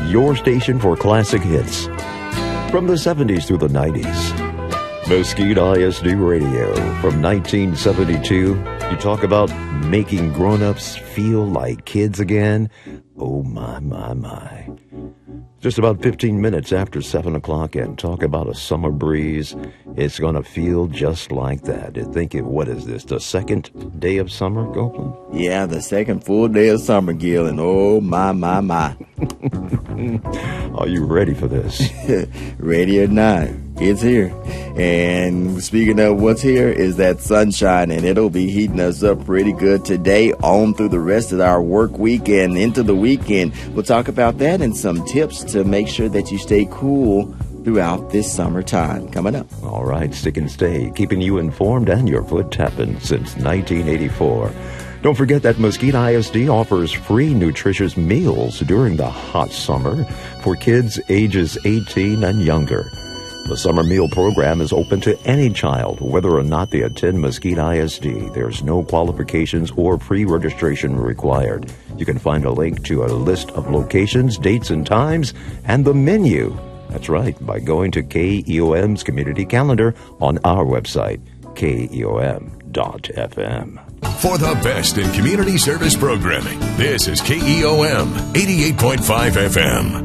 your station for classic hits from the 70s through the 90s. Mesquite ISD Radio from 1972. You talk about making grown-ups feel like kids again. Oh, my, my, my. Just about 15 minutes after 7 o'clock, and talk about a summer breeze. It's going to feel just like that. What is this, the second day of summer, Copeland? Yeah, the second full day of summer, Gil, and oh, my, my, my. Are you ready for this? Ready or not, it's here. And speaking of what's here is that sunshine, and it'll be heating us up pretty good today on through the rest of our work week and into the weekend. We'll talk about that and some tips to make sure that you stay cool throughout this summertime coming up. All right, stick and stay, keeping you informed and your foot tapping since 1984. Don't forget that Mesquite ISD offers free nutritious meals during the hot summer for kids ages 18 and younger. The summer meal program is open to any child, whether or not they attend Mesquite ISD. There's no qualifications or pre-registration required. You can find a link to a list of locations, dates, and times, and the menu. That's right, by going to KEOM's community calendar on our website, KEOM.FM. For the best in community service programming, this is KEOM 88.5 FM.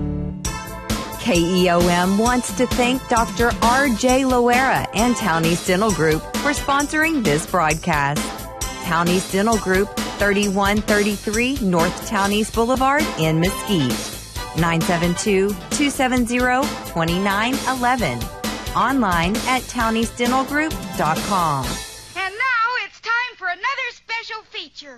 KEOM wants to thank Dr. R.J. Loera and Townie's Dental Group for sponsoring this broadcast. Townie's Dental Group, 3133 North Townies Boulevard in Mesquite. 972-270-2911. Online at towniesdentalgroup.com. And now it's time for another special feature.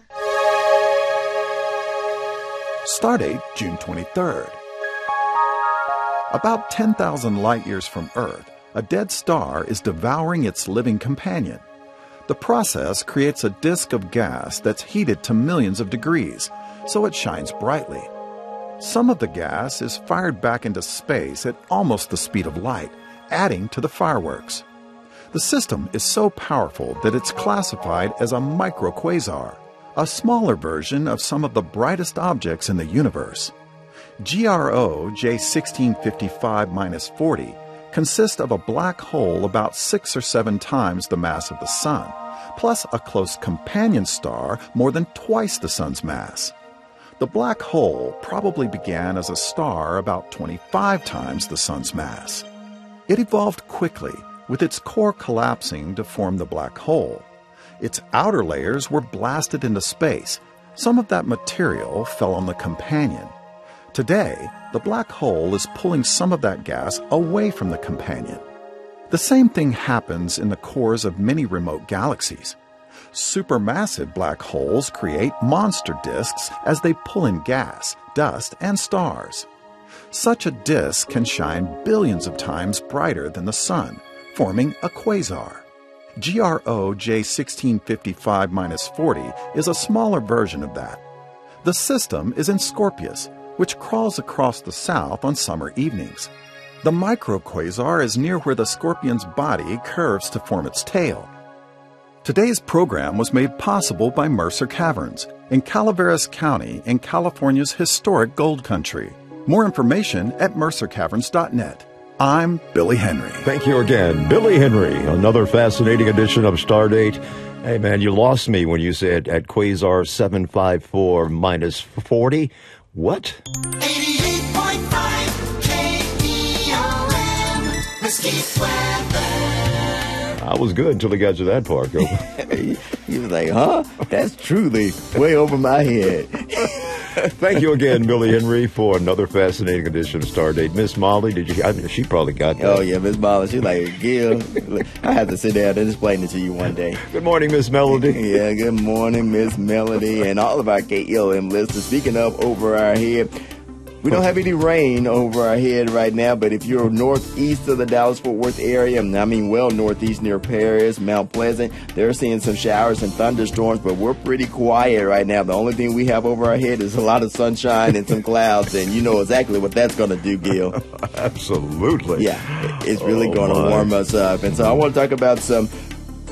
Stardate June 23rd. About 10,000 light-years from Earth, a dead star is devouring its living companion. The process creates a disk of gas that's heated to millions of degrees, so it shines brightly. Some of the gas is fired back into space at almost the speed of light, adding to the fireworks. The system is so powerful that it's classified as a microquasar, a smaller version of some of the brightest objects in the universe. GRO J1655-40 consists of a black hole about 6 or 7 times the mass of the Sun, plus a close companion star more than twice the Sun's mass. The black hole probably began as a star about 25 times the Sun's mass. It evolved quickly, with its core collapsing to form the black hole. Its outer layers were blasted into space. Some of that material fell on the companion. Today, the black hole is pulling some of that gas away from the companion. The same thing happens in the cores of many remote galaxies. Supermassive black holes create monster disks as they pull in gas, dust, and stars. Such a disk can shine billions of times brighter than the Sun, forming a quasar. GRO J1655-40 is a smaller version of that. The system is in Scorpius, which crawls across the south on summer evenings. The microquasar is near where the scorpion's body curves to form its tail. Today's program was made possible by Mercer Caverns in Calaveras County in California's historic gold country. More information at mercercaverns.net. I'm Billy Henry. Thank you again, Billy Henry. Another fascinating edition of Stardate. Hey, man, you lost me when you said at Quasar 754-40. What? 88.5 KEOM, Mesquite weather. I was good until he got to that part. He was like, huh? That's truly way over my head. Thank you again, Billy Henry, for another fascinating edition of Stardate. Miss Molly, did you? I mean, she probably got that. Oh, yeah, Miss Molly. She's like, Gil, I have to sit down and explain it to you one day. Good morning, Miss Melody. Yeah, good morning, Miss Melody, and all of our KEOM listeners. Speaking of over our head, we don't have any rain over our head right now, but if you're northeast of the Dallas-Fort Worth area, well northeast near Paris, Mount Pleasant, they're seeing some showers and thunderstorms, but we're pretty quiet right now. The only thing we have over our head is a lot of sunshine and some clouds, and you know exactly what that's going to do, Gil. Absolutely. Yeah, it's really going to warm us up. And so I want to talk about some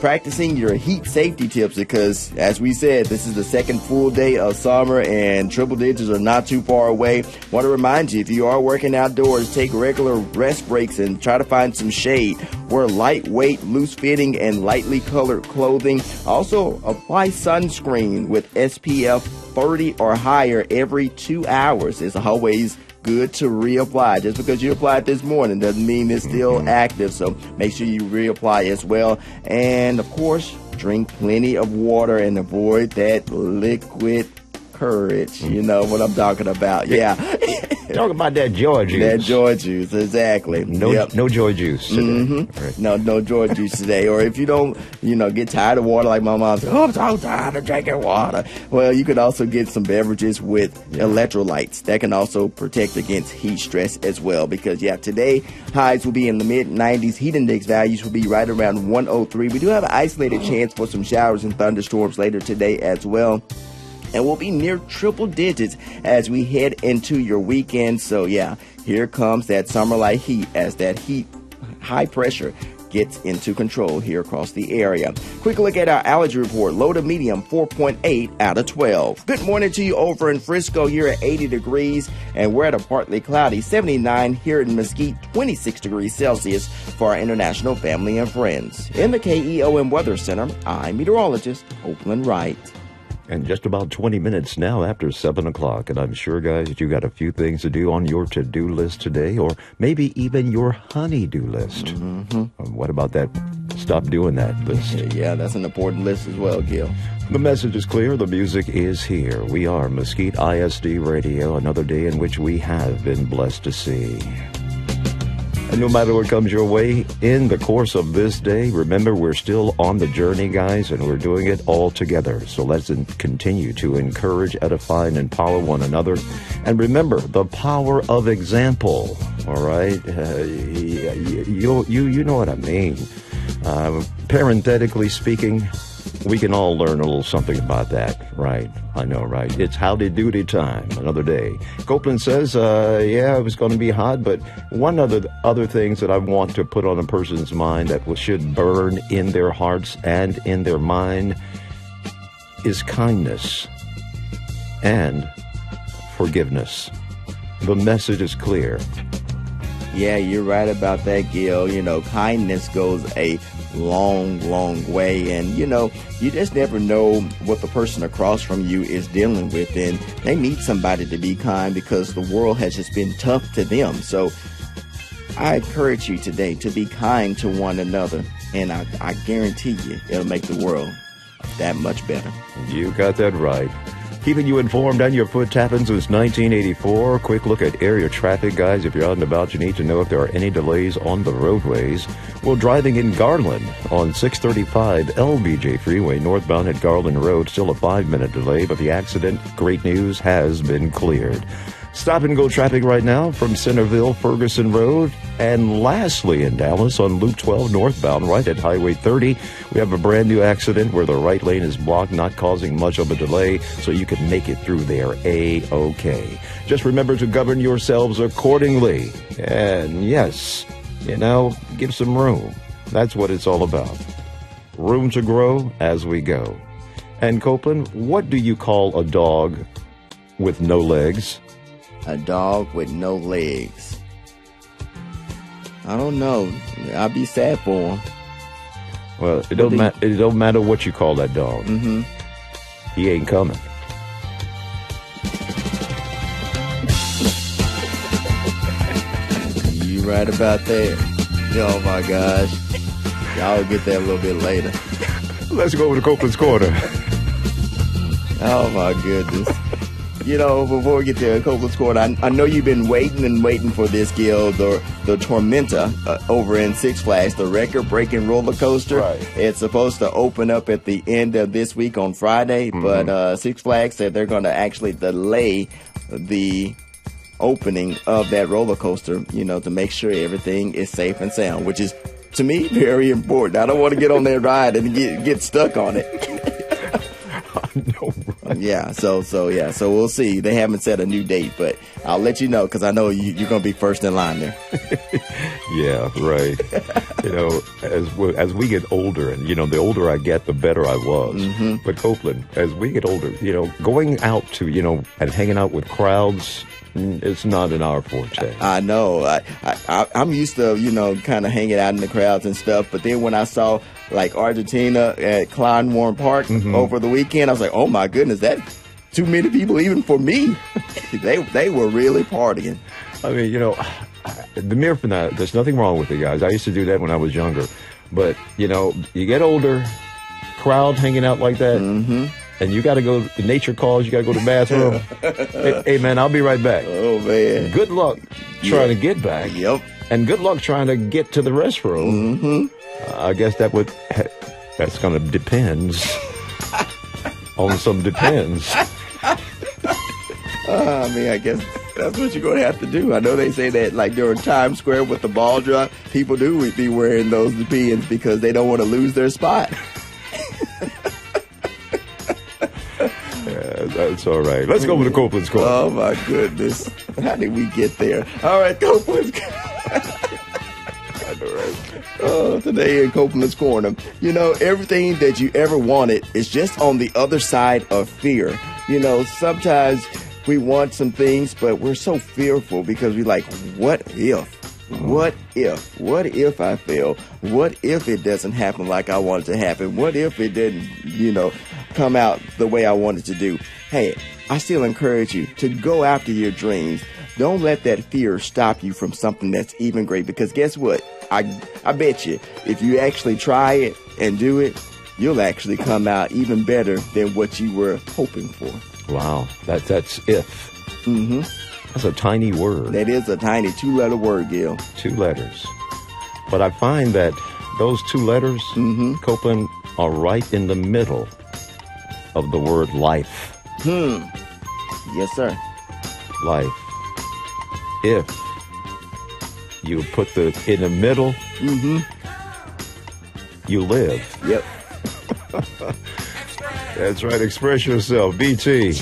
practicing your heat safety tips because, as we said, this is the second full day of summer and triple digits are not too far away. Want to remind you, if you are working outdoors, take regular rest breaks and try to find some shade. Wear lightweight, loose-fitting, and lightly colored clothing. Also, apply sunscreen with SPF 30 or higher every 2 hours. It's always good to reapply. Just because you applied this morning doesn't mean it's still active, so make sure you reapply as well. And, of course, drink plenty of water and avoid that liquid courage. You know what I'm talking about. Yeah. Talk about that joy juice. That joy juice, exactly. No joy juice today. Mm-hmm. Right. No joy juice today. Or if you don't, get tired of water like my mom said, I'm so tired of drinking water. Well, you could also get some beverages with electrolytes. That can also protect against heat stress as well. Because, today highs will be in the mid-90s. Heat index values will be right around 103. We do have an isolated chance for some showers and thunderstorms later today as well. And we'll be near triple digits as we head into your weekend. So, here comes that summer-like heat as that heat, high pressure, gets into control here across the area. Quick look at our allergy report. Low to medium, 4.8 out of 12. Good morning to you over in Frisco here at 80 degrees. And we're at a partly cloudy 79 here in Mesquite, 26 degrees Celsius for our international family and friends. In the KEOM Weather Center, I'm meteorologist Copeland Wright. And just about 20 minutes now after 7 o'clock. And I'm sure, guys, that you got a few things to do on your to-do list today, or maybe even your honey-do list. Mm-hmm. What about that stop doing that list? Yeah, that's an important list as well, Gil. The message is clear. The music is here. We are Mesquite ISD Radio, another day in which we have been blessed to see. And no matter what comes your way in the course of this day, remember we're still on the journey, guys, and we're doing it all together. So let's continue to encourage, edify, and empower one another. And remember the power of example. All right, you know what I mean. Parenthetically speaking, we can all learn a little something about that, right? I know, right? It's howdy doody time, another day. Copeland says, it was going to be hot, but one of the other things that I want to put on a person's mind that should burn in their hearts and in their mind is kindness and forgiveness. The message is clear. Yeah, you're right about that, Gil. Kindness goes a long way, and you just never know what the person across from you is dealing with, and they need somebody to be kind because the world has just been tough to them. So I encourage you today to be kind to one another, and I guarantee you it'll make the world that much better. You got that right. Keeping you informed on your foot tapping since 1984. Quick look at area traffic, guys. If you're out and about, you need to know if there are any delays on the roadways. Well, driving in Garland on 635 LBJ Freeway, northbound at Garland Road, still a 5-minute delay, but the accident, great news, has been cleared. Stop and go traffic right now from Centerville, Ferguson Road. And lastly, in Dallas on Loop 12 northbound, right at Highway 30, we have a brand new accident where the right lane is blocked, not causing much of a delay, so you can make it through there A-OK. Just remember to govern yourselves accordingly. And yes, give some room. That's what it's all about. Room to grow as we go. And Copeland, what do you call a dog with no legs? A dog with no legs. I don't know. I'll be sad for him. Well, it don't matter what you call that dog. Mm-hmm. He ain't coming. You right about that. Oh my gosh. Y'all get that a little bit later. Let's go over to Copeland's Corner. Oh my goodness. Before we get to Copeland's Corner, I know you've been waiting for this, Gil, the Tormenta over in Six Flags, the record-breaking roller coaster. Right. It's supposed to open up at the end of this week on Friday, but Six Flags said they're going to actually delay the opening of that roller coaster, to make sure everything is safe and sound, which is, to me, very important. I don't want to get on that ride and get stuck on it. No, right. Yeah, so we'll see. They haven't set a new date, but I'll let you know because I know you're going to be first in line there. Yeah, right. As we get older, and the older I get, the better I was. Mm-hmm. But Copeland, as we get older, going out to and hanging out with crowds, it's not in our forte. I know. I'm used to kind of hanging out in the crowds and stuff. But then when I saw like Argentina at Klein Warren Park over the weekend, I was like, oh my goodness, that's too many people even for me. They were really partying. I mean, the mere for that, there's nothing wrong with it, guys. I used to do that when I was younger. But, you get older, crowd hanging out like that, and you got to go, the nature calls, you got to go to the bathroom. Hey, man, I'll be right back. Oh, man. Good luck trying to get back. Yep. And good luck trying to get to the restroom. Mm-hmm. I guess that's going to depend on some depends. I mean, I guess that's what you're going to have to do. I know they say that, like, during Times Square with the ball drop, people do be wearing those depends because they don't want to lose their spot. Yeah, that's all right. Let's go with the Copeland's Corner. Oh, my goodness. How did we get there? All right, Copeland's today in Copeland's Corner. Everything that you ever wanted is just on the other side of fear. Sometimes we want some things, but we're so fearful because we're like, what if? What if? What if I fail? What if it doesn't happen like I want it to happen? What if it didn't, come out the way I wanted to do? Hey, I still encourage you to go after your dreams. Don't let that fear stop you from something that's even great, because guess what? I bet you if you actually try it and do it, you'll actually come out even better than what you were hoping for. Wow, that's if. Mm-hmm. That's a tiny word. That is a tiny 2-letter word, Gil. 2 letters. But I find that those 2 letters, Copeland, are right in the middle of the word life. Yes, sir. Life. If you put the in the middle, you live. Yep. That's right. Express yourself. BT.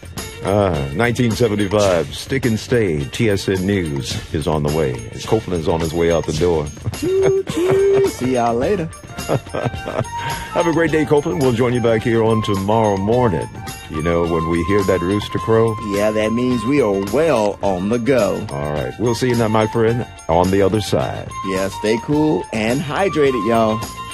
1975. Stick and Stay. TSN News is on the way. Copeland's on his way out the door. See y'all later. Have a great day, Copeland. We'll join you back here on tomorrow morning. When we hear that rooster crow. Yeah, that means we are well on the go. All right. We'll see you now, my friend, on the other side. Yeah, stay cool and hydrated, y'all.